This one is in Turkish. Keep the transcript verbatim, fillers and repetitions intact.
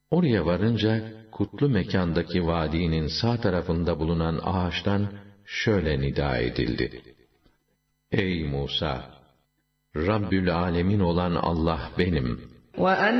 Oraya varınca, kutlu mekandaki vadinin sağ tarafında bulunan ağaçtan şöyle nida edildi: Ey Musa! Rabbül âlemin olan Allah benim.